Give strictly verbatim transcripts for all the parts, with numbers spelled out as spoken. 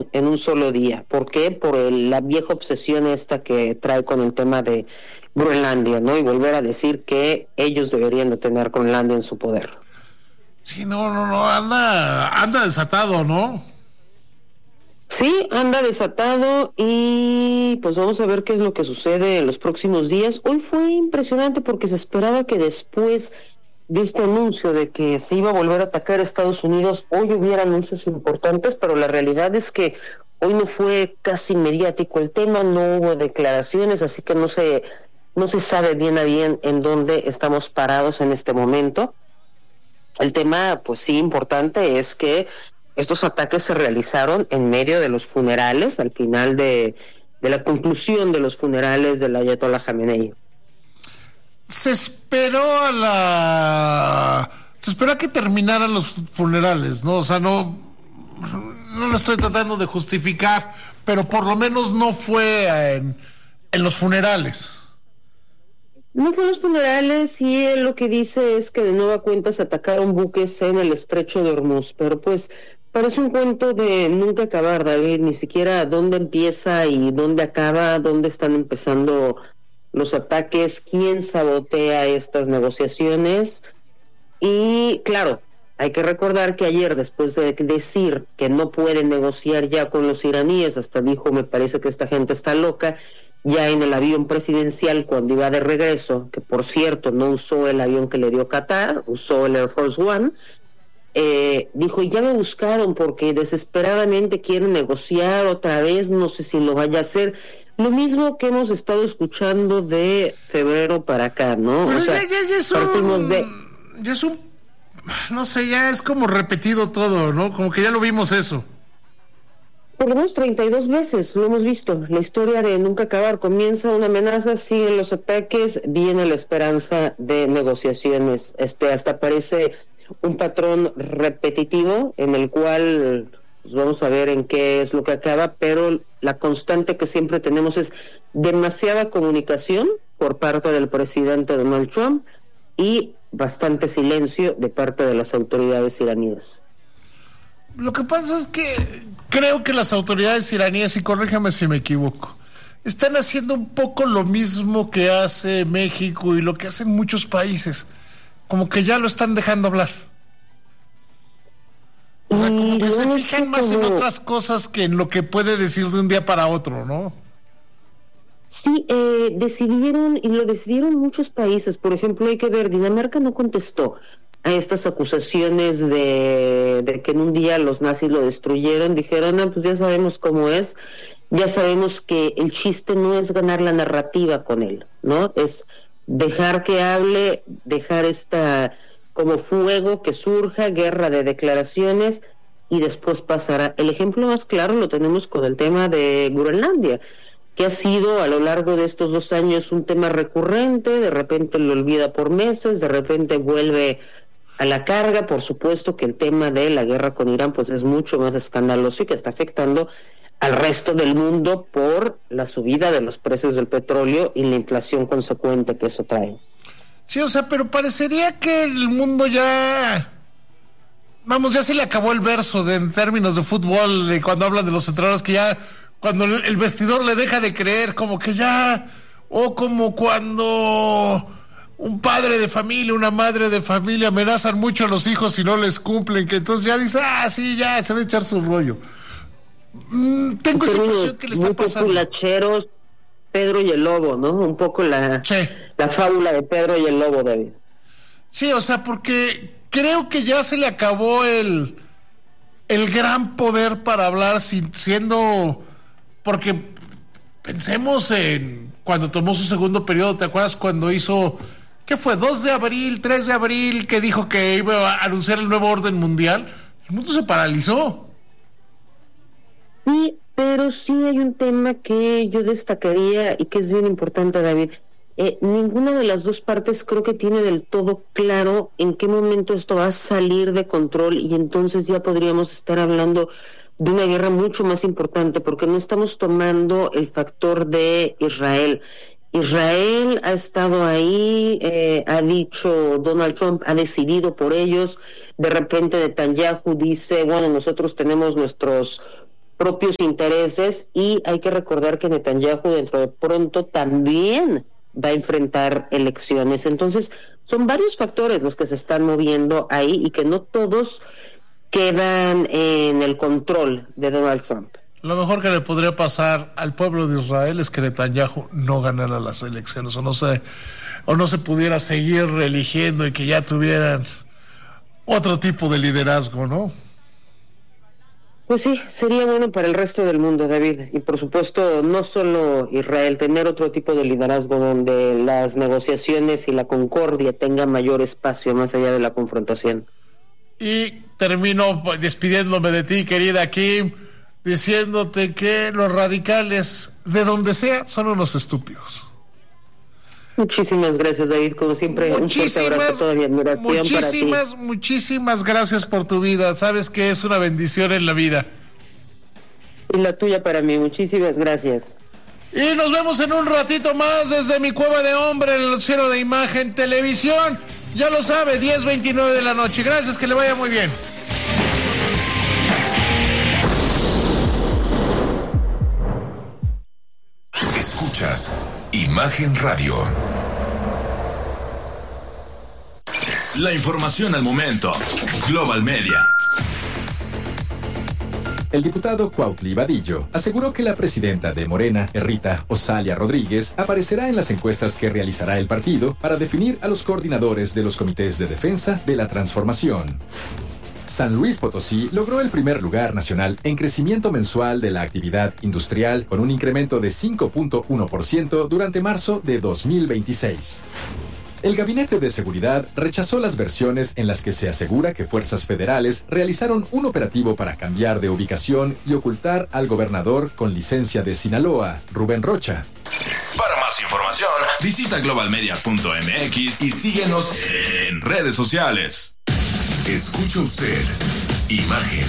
en, en un solo día. ¿Por qué? Por el, la vieja obsesión esta que trae con el tema de Groenlandia, ¿no? Y volver a decir que ellos deberían de tener Groenlandia en su poder. Sí, no, no, no, anda, anda desatado, ¿no? Sí, anda desatado y pues vamos a ver qué es lo que sucede en los próximos días. Hoy fue impresionante porque se esperaba que después de este anuncio de que se iba a volver a atacar a Estados Unidos, hoy hubiera anuncios importantes, pero la realidad es que hoy no fue casi mediático el tema, no hubo declaraciones, así que no se, no se sabe bien a bien en dónde estamos parados en este momento. El tema, pues sí, importante es que estos ataques se realizaron en medio de los funerales, al final de, de la conclusión de los funerales del Ayatollah Jamenei. Se esperó a la... Se esperó a que terminaran los funerales, ¿no? O sea, no... No lo estoy tratando de justificar, pero por lo menos no fue en, en los funerales. No fue en los funerales y él lo que dice es que de nueva cuenta se atacaron buques en el estrecho de Hormuz, pero pues parece un cuento de nunca acabar, David, ni siquiera dónde empieza y dónde acaba, dónde están empezando los ataques, quién sabotea estas negociaciones. Y claro, hay que recordar que ayer, después de decir que no pueden negociar ya con los iraníes, hasta dijo, me parece que esta gente está loca, ya en el avión presidencial cuando iba de regreso, que por cierto no usó el avión que le dio Qatar, usó el Air Force One, eh, dijo, ya me buscaron porque desesperadamente quieren negociar otra vez, no sé si lo vaya a hacer. Lo mismo que hemos estado escuchando de febrero para acá, ¿no? Pero o sea, ya, ya, ya es partimos un... de... Ya es un... No sé, ya es como repetido todo, ¿no? Como que ya lo vimos eso. Por lo menos treinta y dos veces lo hemos visto. La historia de nunca acabar. Comienza una amenaza, siguen los ataques, viene la esperanza de negociaciones. Este, hasta parece un patrón repetitivo en el cual pues, vamos a ver en qué es lo que acaba, pero la constante que siempre tenemos es demasiada comunicación por parte del presidente Donald Trump y bastante silencio de parte de las autoridades iraníes. Lo que pasa es que creo que las autoridades iraníes, y corríjame si me equivoco, están haciendo un poco lo mismo que hace México y lo que hacen muchos países, como que ya lo están dejando hablar. O sea, como que se fijan más en otras cosas que en lo que puede decir de un día para otro, ¿no? Sí, eh, decidieron, y lo decidieron muchos países. Por ejemplo, hay que ver, Dinamarca no contestó a estas acusaciones de, de que en un día los nazis lo destruyeron. Dijeron, ah, pues ya sabemos cómo es, ya sabemos que el chiste no es ganar la narrativa con él, ¿no? Es dejar que hable, dejar esta como fuego que surja, guerra de declaraciones, y después pasará. El ejemplo más claro lo tenemos con el tema de Groenlandia, que ha sido a lo largo de estos dos años un tema recurrente, de repente lo olvida por meses, de repente vuelve a la carga. Por supuesto que el tema de la guerra con Irán pues es mucho más escandaloso y que está afectando al resto del mundo por la subida de los precios del petróleo y la inflación consecuente que eso trae. Sí, o sea, pero parecería que el mundo ya... Vamos, ya se le acabó el verso de, en términos de fútbol, de cuando hablan de los entrenadores, que ya... Cuando el vestidor le deja de creer, como que ya, o como cuando un padre de familia, una madre de familia amenazan mucho a los hijos y no les cumplen, que entonces ya dice, ah, sí, ya, se va a echar su rollo. Mm, tengo esa impresión que le está pasando. Populacheros, Pedro y el Lobo, ¿no? Un poco la, sí. la fábula de Pedro y el Lobo, David. Sí, o sea, porque creo que ya se le acabó el, el gran poder para hablar sin, siendo... Porque pensemos en cuando tomó su segundo periodo, ¿te acuerdas cuando hizo, qué fue, dos de abril, tres de abril, que dijo que iba a anunciar el nuevo orden mundial? El mundo se paralizó. Sí, pero sí hay un tema que yo destacaría y que es bien importante, David. Eh, ninguna de las dos partes creo que tiene del todo claro en qué momento esto va a salir de control y entonces ya podríamos estar hablando de una guerra mucho más importante, porque no estamos tomando el factor de Israel. Israel ha estado ahí, eh, ha dicho, Donald Trump ha decidido por ellos, de repente Netanyahu dice, bueno, nosotros tenemos nuestros propios intereses, y hay que recordar que Netanyahu dentro de pronto también va a enfrentar elecciones. Entonces, son varios factores los que se están moviendo ahí y que no todos quedan en el control de Donald Trump. Lo mejor que le podría pasar al pueblo de Israel es que Netanyahu no ganara las elecciones, o no se, o no se pudiera seguir reeligiendo y que ya tuvieran otro tipo de liderazgo, ¿no? Pues sí, sería bueno para el resto del mundo, David, y por supuesto no solo Israel, tener otro tipo de liderazgo donde las negociaciones y la concordia tengan mayor espacio más allá de la confrontación. Y termino despidiéndome de ti, querida Kim, diciéndote que los radicales, de donde sea, son unos estúpidos. Muchísimas gracias, David, como siempre, un fuerte abrazo, toda mi admiración para ti. Muchísimas, muchísimas gracias por tu vida, sabes que es una bendición en la vida. Y la tuya para mí, muchísimas gracias. Y nos vemos en un ratito más desde mi cueva de hombre, en el noticiero de Imagen Televisión. Ya lo sabe, diez veintinueve de la noche. Gracias, que le vaya muy bien. Escuchas Imagen Radio. La información al momento. Global Media. El diputado Cuautli Vadillo aseguró que la presidenta de Morena, Rita Osalia Rodríguez, aparecerá en las encuestas que realizará el partido para definir a los coordinadores de los comités de defensa de la transformación. San Luis Potosí logró el primer lugar nacional en crecimiento mensual de la actividad industrial con un incremento de cinco punto uno por ciento durante marzo de dos mil veintiséis. El Gabinete de Seguridad rechazó las versiones en las que se asegura que fuerzas federales realizaron un operativo para cambiar de ubicación y ocultar al gobernador con licencia de Sinaloa, Rubén Rocha. Para más información, visita global media punto m x y síguenos en redes sociales. Escucha usted Imagen.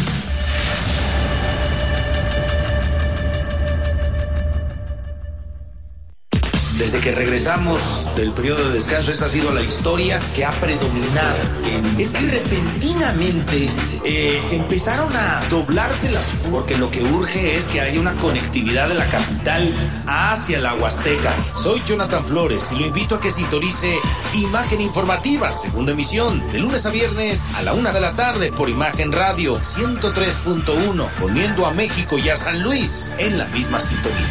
Desde que regresamos del periodo de descanso, esa ha sido la historia que ha predominado. Es que repentinamente eh, empezaron a doblarse las... Porque lo que urge es que haya una conectividad de la capital hacia la Huasteca. Soy Jonathan Flores y lo invito a que sintonice Imagen Informativa, segunda emisión, de lunes a viernes a la una de la tarde por Imagen Radio ciento tres punto uno, poniendo a México y a San Luis en la misma sintonía.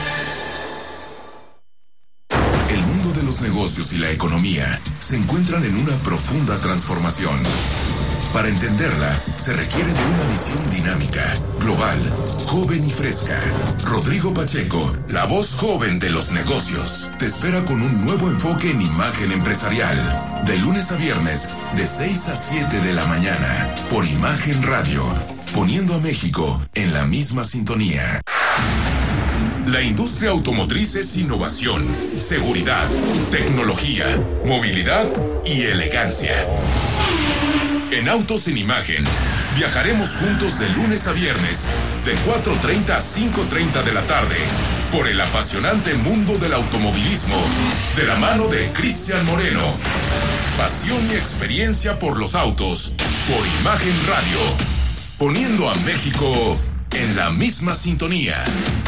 Los negocios y la economía se encuentran en una profunda transformación. Para entenderla, se requiere de una visión dinámica, global, joven y fresca. Rodrigo Pacheco, la voz joven de los negocios, te espera con un nuevo enfoque en imagen empresarial. De lunes a viernes, de seis a siete de la mañana, por Imagen Radio, poniendo a México en la misma sintonía. La industria automotriz es innovación, seguridad, tecnología, movilidad y elegancia. En Autos en Imagen, viajaremos juntos de lunes a viernes, de cuatro treinta a cinco treinta de la tarde, por el apasionante mundo del automovilismo, de la mano de Cristian Moreno. Pasión y experiencia por los autos, por Imagen Radio, poniendo a México en la misma sintonía.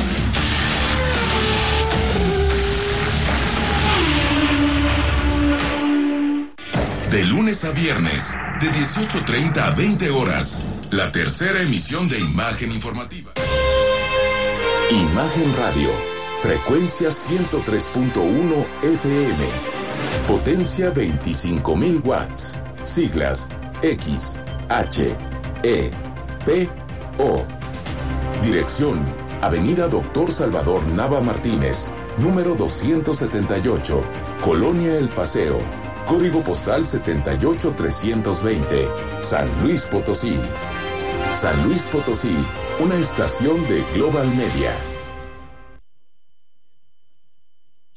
De lunes a viernes, de dieciocho treinta a veinte horas, la tercera emisión de Imagen Informativa. Imagen Radio, frecuencia ciento tres punto uno F M, potencia veinticinco mil watts, siglas X, H, E, P, O. Dirección, Avenida Doctor Salvador Nava Martínez, número doscientos setenta y ocho, Colonia El Paseo. Código postal setenta y ocho trescientos veinte, San Luis Potosí. San Luis Potosí, una estación de Global Media.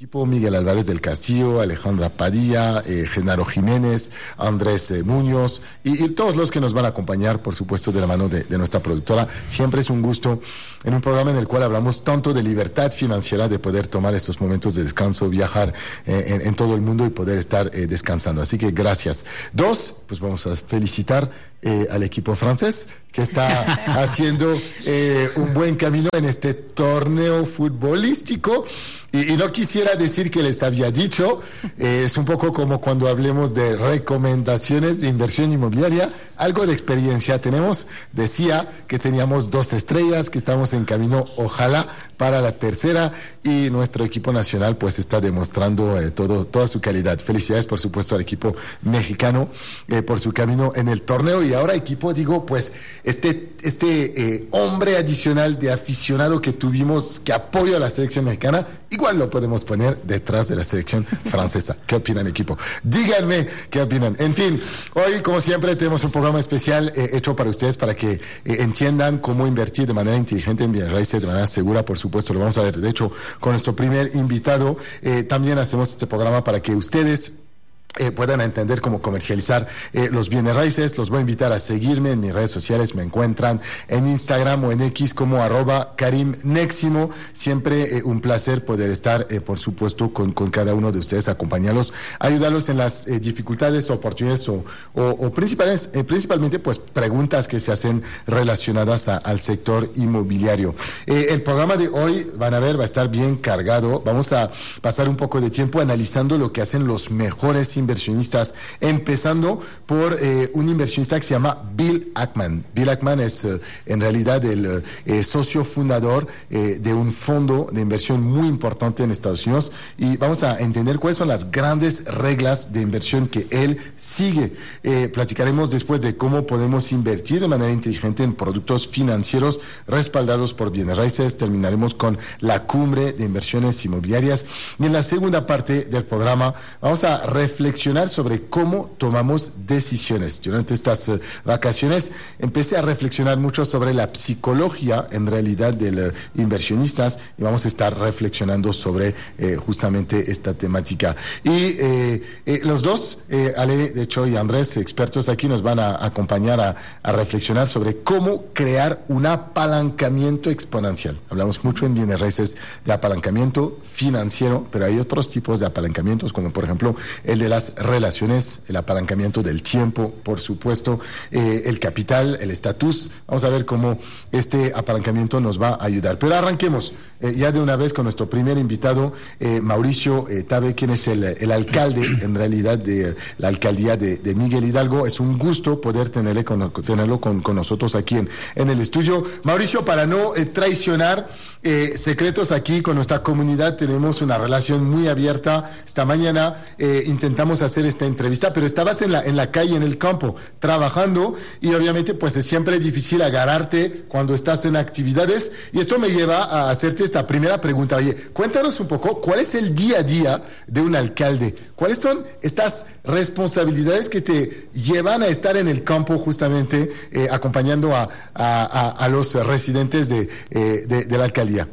equipo, Miguel Álvarez del Castillo, Alejandra Padilla, eh, Genaro Jiménez, Andrés eh, Muñoz y, y todos los que nos van a acompañar, por supuesto, de la mano de, de nuestra productora. Siempre es un gusto en un programa en el cual hablamos tanto de libertad financiera, de poder tomar estos momentos de descanso, viajar eh, en, en todo el mundo y poder estar eh, descansando. Así que gracias. Dos, pues vamos a felicitar eh, al equipo francés que está haciendo eh, un buen camino en este torneo futbolístico. Y, y no quisiera decir que les había dicho, eh, es un poco como cuando hablemos de recomendaciones de inversión inmobiliaria, algo de experiencia tenemos. Decía que teníamos dos estrellas, que estamos en camino, ojalá, para la tercera, y nuestro equipo nacional pues está demostrando eh, todo, toda su calidad. Felicidades, por supuesto, al equipo mexicano eh, por su camino en el torneo. Y ahora equipo, digo, pues este, este eh, hombre adicional de aficionado que tuvimos, que apoya a la selección mexicana, igual lo podemos poner detrás de la selección francesa. ¿Qué opinan, equipo? Díganme qué opinan. En fin, hoy, como siempre, tenemos un programa especial eh, hecho para ustedes, para que eh, entiendan cómo invertir de manera inteligente en bienes raíces, de manera segura, por supuesto. Lo vamos a ver, de hecho, con nuestro primer invitado. Eh, también hacemos este programa para que ustedes Eh, puedan entender cómo comercializar eh, los bienes raíces. Los voy a invitar a seguirme en mis redes sociales. Me encuentran en Instagram o en X como arroba Karim Neximo. Siempre eh, un placer poder estar, eh, por supuesto, con, con cada uno de ustedes, acompañarlos, ayudarlos en las eh, dificultades, oportunidades o, o, o principales, eh, principalmente pues preguntas que se hacen relacionadas a, al sector inmobiliario. Eh, el programa de hoy, van a ver, va a estar bien cargado. Vamos a pasar un poco de tiempo analizando lo que hacen los mejores inversionistas, empezando por eh, un inversionista que se llama Bill Ackman. Bill Ackman es eh, en realidad el eh, socio fundador eh, de un fondo de inversión muy importante en Estados Unidos, y vamos a entender cuáles son las grandes reglas de inversión que él sigue. Eh, platicaremos después de cómo podemos invertir de manera inteligente en productos financieros respaldados por bienes raíces. Terminaremos con la cumbre de inversiones inmobiliarias, y en la segunda parte del programa vamos a reflexionar sobre cómo tomamos decisiones. Durante estas uh, vacaciones empecé a reflexionar mucho sobre la psicología en realidad de los uh, inversionistas, y vamos a estar reflexionando sobre eh, justamente esta temática. Y eh, eh, los dos, eh, Ale, de hecho, y Andrés, expertos aquí, nos van a acompañar a, a reflexionar sobre cómo crear un apalancamiento exponencial. Hablamos mucho en bienes raíces de apalancamiento financiero, pero hay otros tipos de apalancamientos, como por ejemplo el de las relaciones, el apalancamiento del tiempo, por supuesto, eh, el capital, el estatus. Vamos a ver cómo este apalancamiento nos va a ayudar. Pero arranquemos eh, ya de una vez con nuestro primer invitado, eh, Mauricio eh, Tabe, quien es el, el alcalde, en realidad, de la alcaldía de, de Miguel Hidalgo. Es un gusto poder tenerle con, tenerlo con, con nosotros aquí en, en el estudio. Mauricio, para no eh, traicionar eh, secretos aquí con nuestra comunidad, tenemos una relación muy abierta. Esta mañana eh, intentamos hacer esta entrevista, pero estabas en la, en la calle, en el campo, trabajando, y obviamente pues es siempre difícil agarrarte cuando estás en actividades, y esto me lleva a hacerte esta primera pregunta. Oye, cuéntanos un poco, ¿cuál es el día a día de un alcalde? ¿Cuáles son estas responsabilidades que te llevan a estar en el campo justamente eh, acompañando a, a, a, a los residentes de, eh, de, de la alcaldía?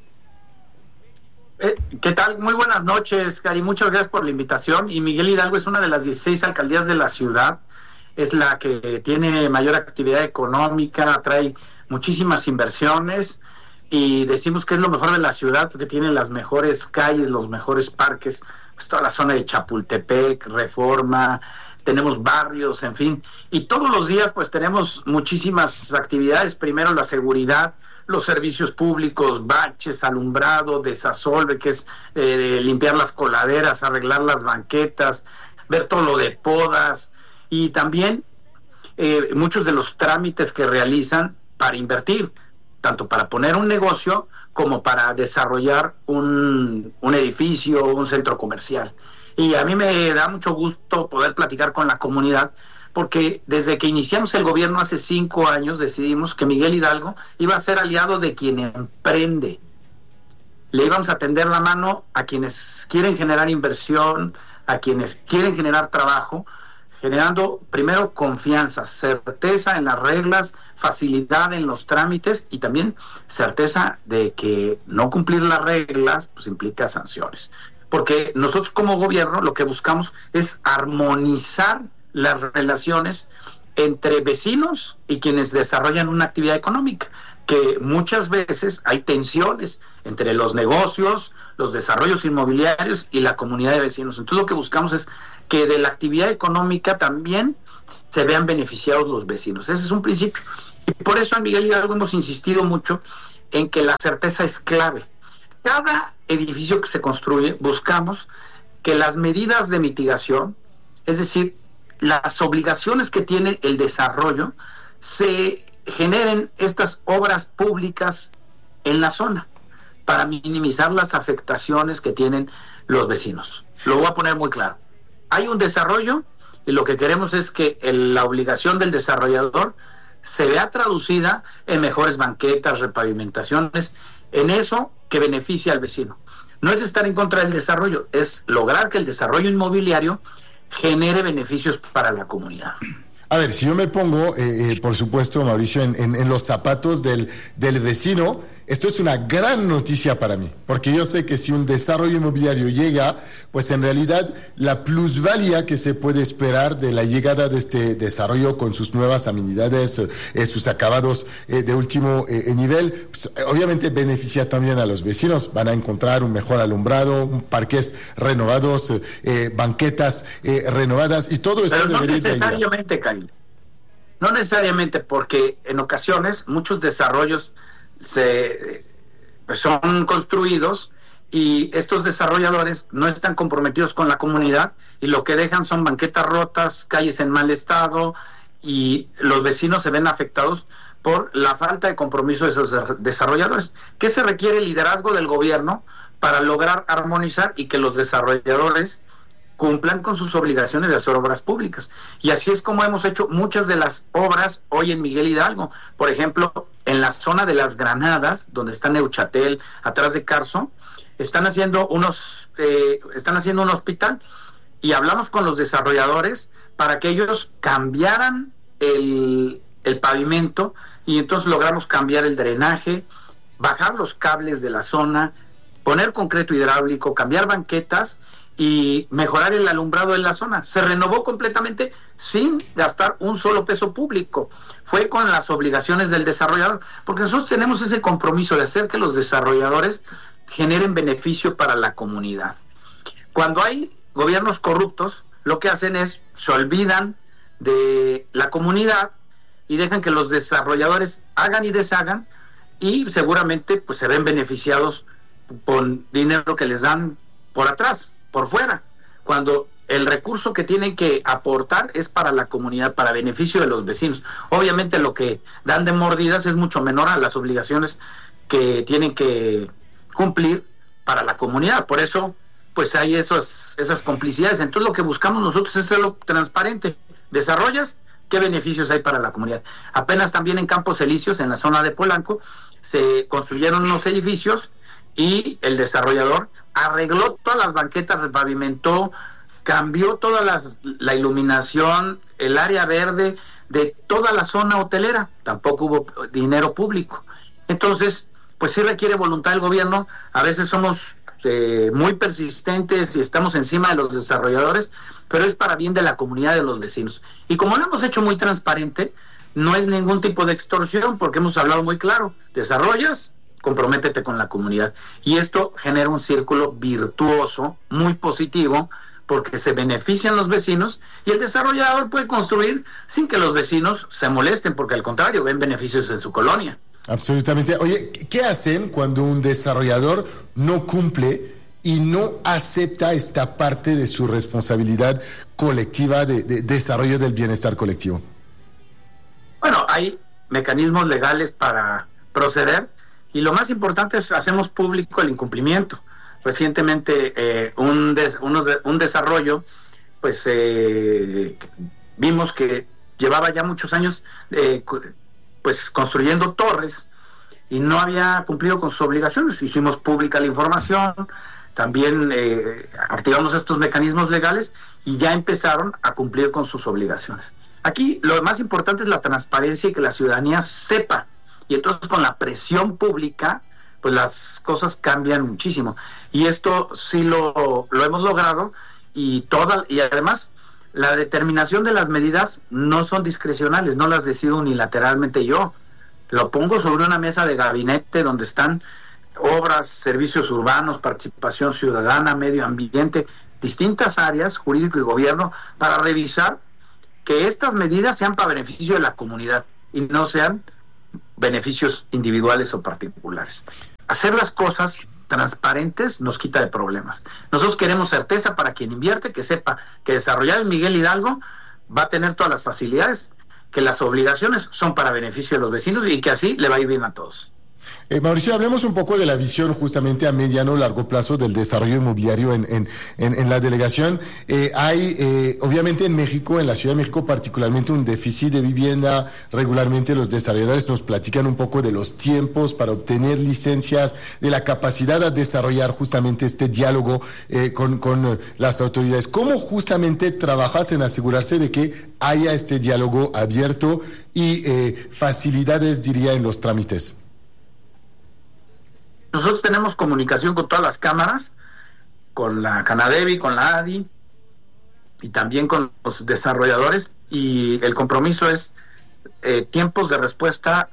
Eh, ¿Qué tal? Muy buenas noches, Cari. Muchas gracias por la invitación. Y Miguel Hidalgo es una de las dieciséis alcaldías de la ciudad. Es la que tiene mayor actividad económica, atrae muchísimas inversiones, y decimos que es lo mejor de la ciudad porque tiene las mejores calles, los mejores parques, pues toda la zona de Chapultepec, Reforma, tenemos barrios, en fin. Y todos los días pues tenemos muchísimas actividades. Primero la seguridad, los servicios públicos, baches, alumbrado, desasolve, que es eh, limpiar las coladeras, arreglar las banquetas, ver todo lo de podas, y también eh, muchos de los trámites que realizan para invertir, tanto para poner un negocio como para desarrollar un, un edificio, un centro comercial. Y a mí me da mucho gusto poder platicar con la comunidad, porque desde que iniciamos el gobierno hace cinco años decidimos que Miguel Hidalgo iba a ser aliado de quien emprende. Le íbamos a tender la mano a quienes quieren generar inversión, a quienes quieren generar trabajo, generando primero confianza, certeza en las reglas, facilidad en los trámites, y también certeza de que no cumplir las reglas pues implica sanciones. porque nosotros como gobierno lo que buscamos es armonizar las relaciones entre vecinos y quienes desarrollan una actividad económica, que muchas veces hay tensiones entre los negocios, los desarrollos inmobiliarios y la comunidad de vecinos. Entonces lo que buscamos es que de la actividad económica también se vean beneficiados los vecinos. Ese es un principio. Y por eso en Miguel Hidalgo hemos insistido mucho en que la certeza es clave. Cada edificio que se construye buscamos que las medidas de mitigación, es decir, las obligaciones que tiene el desarrollo, se generen estas obras públicas en la zona para minimizar las afectaciones que tienen los vecinos. Lo voy a poner muy claro. Hay un desarrollo y lo que queremos es que el, la obligación del desarrollador se vea traducida en mejores banquetas, repavimentaciones, en eso que beneficia al vecino. No es estar en contra del desarrollo, es lograr que el desarrollo inmobiliario genere beneficios para la comunidad. A ver, si yo me pongo, eh, eh, por supuesto, Mauricio, en, en, en los zapatos del, del vecino, esto es una gran noticia para mí, porque yo sé que si un desarrollo inmobiliario llega, pues en realidad la plusvalía que se puede esperar de la llegada de este desarrollo con sus nuevas amenidades, eh, sus acabados eh, de último eh, nivel, pues, obviamente beneficia también a los vecinos. Van a encontrar un mejor alumbrado, un parques renovados, eh, eh, banquetas eh, renovadas, y todo esto Pero no debería necesariamente, Cali. No necesariamente, porque en ocasiones muchos desarrollos se pues son construidos y estos desarrolladores no están comprometidos con la comunidad y lo que dejan son banquetas rotas, calles en mal estado, y los vecinos se ven afectados por la falta de compromiso de esos desarrolladores. ¿Qué se requiere? El liderazgo del gobierno para lograr armonizar y que los desarrolladores cumplan con sus obligaciones de hacer obras públicas. Y así es como hemos hecho muchas de las obras hoy en Miguel Hidalgo. Por ejemplo, en la zona de Las Granadas, donde está Neuchatel, atrás de Carso, están haciendo unos, eh, están haciendo un hospital, y hablamos con los desarrolladores para que ellos cambiaran el, el pavimento, y entonces logramos cambiar el drenaje, bajar los cables de la zona, poner concreto hidráulico, cambiar banquetas y mejorar el alumbrado en la zona. Se renovó completamente sin gastar un solo peso público. Fue con las obligaciones del desarrollador, porque nosotros tenemos ese compromiso de hacer que los desarrolladores generen beneficio para la comunidad. Cuando hay gobiernos corruptos, lo que hacen es se olvidan de la comunidad y dejan que los desarrolladores hagan y deshagan, y seguramente pues se ven beneficiados con dinero que les dan por atrás, por fuera, cuando el recurso que tienen que aportar es para la comunidad, para beneficio de los vecinos. Obviamente lo que dan de mordidas es mucho menor a las obligaciones que tienen que cumplir para la comunidad. Por eso pues hay esos, esas complicidades. Entonces lo que buscamos nosotros es hacerlo transparente. Desarrollas, ¿qué beneficios hay para la comunidad? Apenas también en Campos Elíseos, en la zona de Polanco, se construyeron unos edificios y el desarrollador arregló todas las banquetas, repavimentó, cambió toda las, la iluminación, el área verde de toda la zona hotelera. Tampoco hubo dinero público. Entonces, pues sí requiere voluntad del gobierno. A veces somos eh, muy persistentes y estamos encima de los desarrolladores, pero es para bien de la comunidad, de los vecinos. Y como lo hemos hecho muy transparente, no es ningún tipo de extorsión, porque hemos hablado muy claro: desarrollas, comprométete con la comunidad. Y esto genera un círculo virtuoso, muy positivo, porque se benefician los vecinos y el desarrollador puede construir sin que los vecinos se molesten, porque al contrario, ven beneficios en su colonia. Absolutamente. Oye, ¿qué hacen cuando un desarrollador no cumple y no acepta esta parte de su responsabilidad colectiva de, de desarrollo del bienestar colectivo? Bueno, hay mecanismos legales para proceder, y lo más importante es hacemos público el incumplimiento. Recientemente eh, un, des, unos de, un desarrollo, pues eh, vimos que llevaba ya muchos años eh, pues construyendo torres y no había cumplido con sus obligaciones. Hicimos pública la información, también eh, activamos estos mecanismos legales y ya empezaron a cumplir con sus obligaciones. Aquí lo más importante es la transparencia y que la ciudadanía sepa. Y entonces con la presión pública pues las cosas cambian muchísimo. Y esto sí lo, lo hemos logrado, y toda, y además la determinación de las medidas no son discrecionales, no las decido unilateralmente yo. Lo pongo sobre una mesa de gabinete donde están obras, servicios urbanos, participación ciudadana, medio ambiente, distintas áreas, jurídico y gobierno, para revisar que estas medidas sean para beneficio de la comunidad y no sean beneficios individuales o particulares. Hacer las cosas transparentes nos quita de problemas. Nosotros queremos certeza para quien invierte, que sepa que desarrollar el Miguel Hidalgo va a tener todas las facilidades, que las obligaciones son para beneficio de los vecinos y que así le va a ir bien a todos. Eh, Mauricio, hablemos un poco de la visión justamente a mediano o largo plazo del desarrollo inmobiliario en, en, en, en la delegación. Eh, hay, eh, obviamente en México, en la Ciudad de México particularmente, un déficit de vivienda. Regularmente los desarrolladores nos platican un poco de los tiempos para obtener licencias, de la capacidad de desarrollar justamente este diálogo eh, con, con las autoridades. ¿Cómo justamente trabajas en asegurarse de que haya este diálogo abierto y eh, facilidades, diría, en los trámites? Nosotros tenemos comunicación con todas las cámaras, con la Canadevi, con la A D I y también con los desarrolladores, y el compromiso es eh, tiempos de respuesta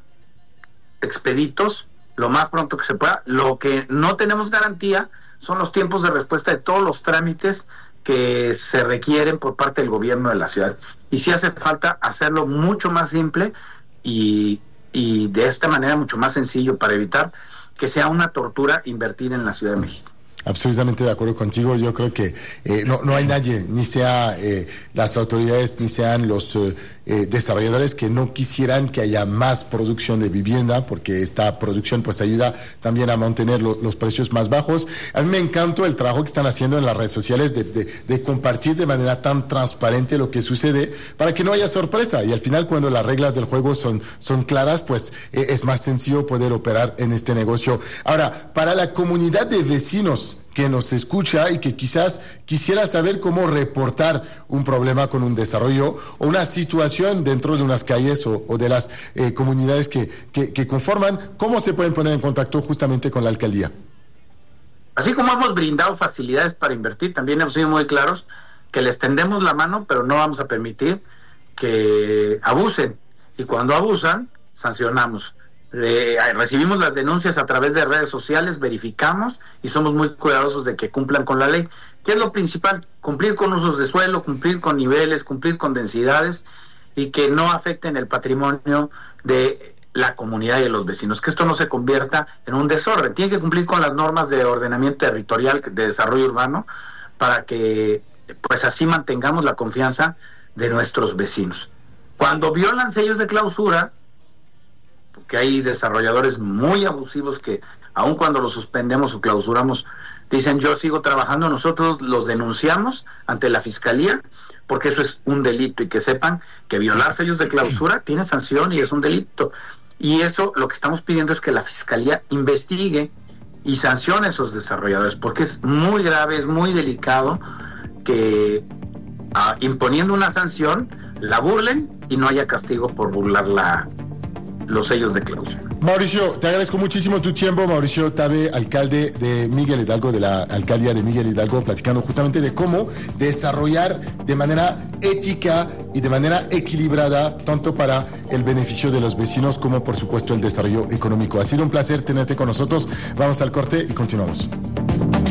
expeditos lo más pronto que se pueda. Lo que no tenemos garantía son los tiempos de respuesta de todos los trámites que se requieren por parte del gobierno de la ciudad, y si hace falta hacerlo mucho más simple y, y de esta manera mucho más sencillo, para evitar que sea una tortura invertir en la Ciudad de México. Absolutamente de acuerdo contigo. Yo creo que eh, no, no hay nadie, ni sea eh, las autoridades, ni sean los eh, eh, desarrolladores, que no quisieran que haya más producción de vivienda, porque esta producción pues ayuda también a mantener lo, los precios más bajos. A mí me encantó el trabajo que están haciendo en las redes sociales de, de, de compartir de manera tan transparente lo que sucede, para que no haya sorpresa, y al final, cuando las reglas del juego son, son claras, pues eh, es más sencillo poder operar en este negocio. Ahora, para la comunidad de vecinos que nos escucha y que quizás quisiera saber cómo reportar un problema con un desarrollo o una situación dentro de unas calles o, o de las eh, comunidades que, que, que conforman, ¿cómo se pueden poner en contacto justamente con la alcaldía? Así como hemos brindado facilidades para invertir, también hemos sido muy claros que les tendemos la mano, pero no vamos a permitir que abusen, y cuando abusan, sancionamos. Eh, recibimos las denuncias a través de redes sociales, verificamos y somos muy cuidadosos de que cumplan con la ley. ¿Qué es lo principal? Cumplir con usos de suelo, cumplir con niveles, cumplir con densidades, y que no afecten el patrimonio de la comunidad y de los vecinos, que esto no se convierta en un desorden. Tiene que cumplir con las normas de ordenamiento territorial, de desarrollo urbano, para que pues así mantengamos la confianza de nuestros vecinos. Cuando violan sellos de clausura, que hay desarrolladores muy abusivos que aun cuando los suspendemos o clausuramos, dicen yo sigo trabajando, nosotros los denunciamos ante la fiscalía, porque eso es un delito, y que sepan que violar sellos de clausura tiene sanción y es un delito. Y eso, lo que estamos pidiendo es que la fiscalía investigue y sancione a esos desarrolladores, porque es muy grave, es muy delicado que ah, imponiendo una sanción la burlen y no haya castigo por burlar la los sellos de clausura. Mauricio, te agradezco muchísimo tu tiempo. Mauricio Tabe, alcalde de Miguel Hidalgo, de la alcaldía de Miguel Hidalgo, platicando justamente de cómo desarrollar de manera ética y de manera equilibrada, tanto para el beneficio de los vecinos como por supuesto el desarrollo económico. Ha sido un placer tenerte con nosotros. Vamos al corte y continuamos.